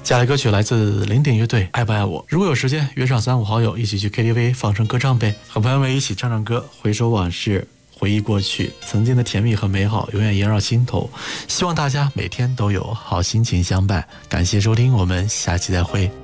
下来歌曲来自零点乐队《爱不爱我》。如果有时间，约上3、5好友一起去 KTV 放声歌唱呗，和朋友们一起唱唱歌，回首往事，回忆过去，曾经的甜蜜和美好永远萦绕心头。希望大家每天都有好心情相伴。感谢收听，我们下期再会。